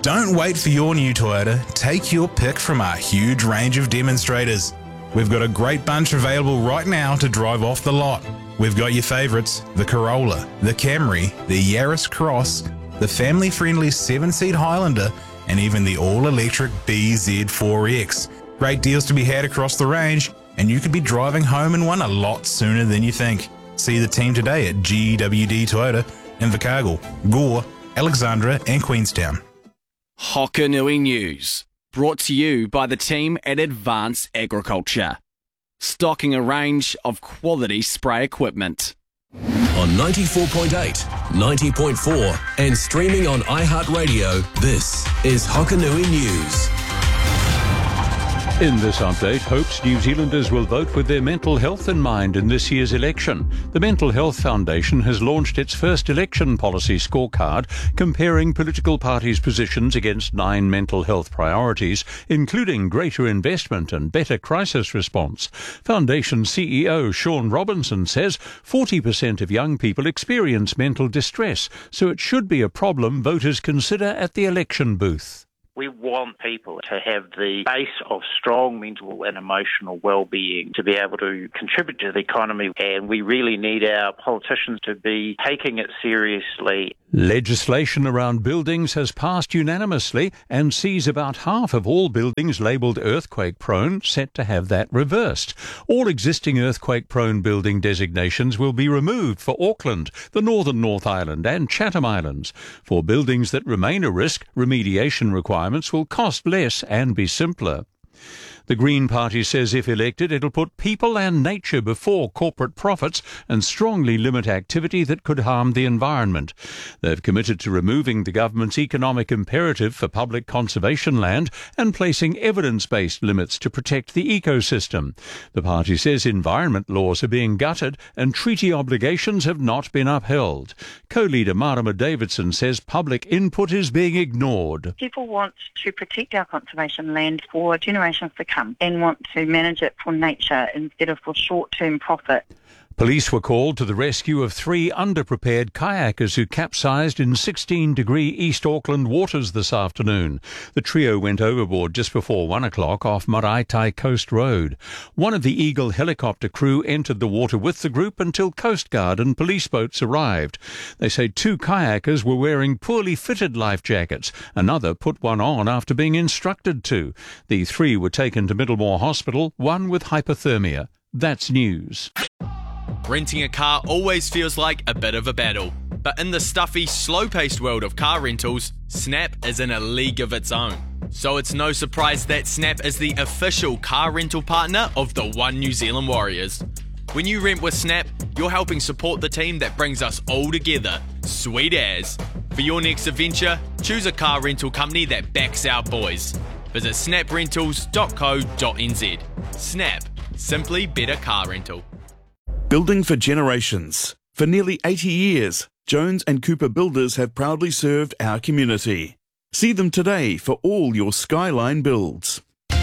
Don't wait for your new Toyota. Take your pick from our huge range of demonstrators. We've got a great bunch available right now to drive off the lot. We've got your favourites, the Corolla, the Camry, the Yaris Cross, the family-friendly 7-seat Highlander, and even the all-electric BZ4X. Great deals to be had across the range, and you could be driving home in one a lot sooner than you think. See the team today at GWD Toyota in Invercargill, Gore, Alexandra and Queenstown. Hokanui News, brought to you by the team at Advanced Agriculture, stocking a range of quality spray equipment. On 94.8, 90.4 and streaming on iHeartRadio, this is Hokanui News. In this update, hopes New Zealanders will vote with their mental health in mind in this year's election. The Mental Health Foundation has launched its first election policy scorecard, comparing political parties' positions against 9 mental health priorities, including greater investment and better crisis response. Foundation CEO Sean Robinson says 40% of young people experience mental distress, so it should be a problem voters consider at the election booth. We want people to have the base of strong mental and emotional well-being to be able to contribute to the economy, and we really need our politicians to be taking it seriously. Legislation around buildings has passed unanimously and sees about half of all buildings labelled earthquake-prone set to have that reversed. All existing earthquake-prone building designations will be removed for Auckland, the Northern North Island and Chatham Islands. For buildings that remain a risk, remediation requirements will cost less and be simpler. The Green Party says if elected, it'll put people and nature before corporate profits and strongly limit activity that could harm the environment. They've committed to removing the government's economic imperative for public conservation land and placing evidence-based limits to protect the ecosystem. The party says environment laws are being gutted and treaty obligations have not been upheld. Co-leader Marama Davidson says public input is being ignored. People want to protect our conservation land for generations to come and want to manage it for nature instead of for short-term profit. Police were called to the rescue of 3 underprepared kayakers who capsized in 16-degree East Auckland waters this afternoon. The trio went overboard just before 1 o'clock off Maraitai Coast Road. One of the Eagle helicopter crew entered the water with the group until Coast Guard and police boats arrived. They say 2 kayakers were wearing poorly fitted life jackets. Another put one on after being instructed to. The 3 were taken to Middlemore Hospital, one with hypothermia. That's news. Renting a car always feels like a bit of a battle, but in the stuffy, slow-paced world of car rentals, Snap is in a league of its own. So it's no surprise that Snap is the official car rental partner of the One New Zealand Warriors. When you rent with Snap, you're helping support the team that brings us all together. Sweet as. For your next adventure, choose a car rental company that backs our boys. Visit snaprentals.co.nz. Snap. Simply better car rental. Building for generations. For nearly 80 years, Jones and Cooper Builders have proudly served our community. See them today for all your Skyline builds.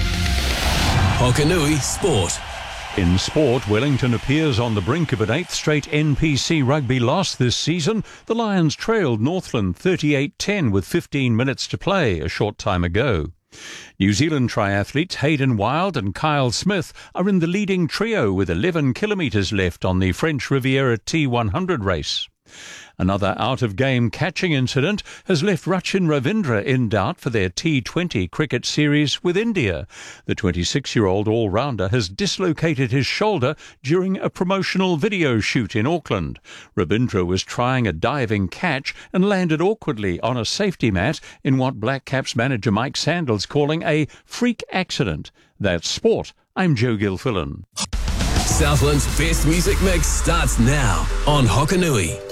Hokanui Sport. In sport, Wellington appears on the brink of an 8th straight NPC rugby loss this season. The Lions trailed Northland 38-10 with 15 minutes to play a short time ago. New Zealand triathletes Hayden Wild and Kyle Smith are in the leading trio with 11 kilometres left on the French Riviera T100 race. Another out-of-game catching incident has left Rachin Ravindra in doubt for their T20 cricket series with India. The 26-year-old all-rounder has dislocated his shoulder during a promotional video shoot in Auckland. Ravindra was trying a diving catch and landed awkwardly on a safety mat in what Black Caps manager Mike Sandal's calling a freak accident. That's sport. I'm Joe Gilfillan. Southland's best music mix starts now on Hokanui.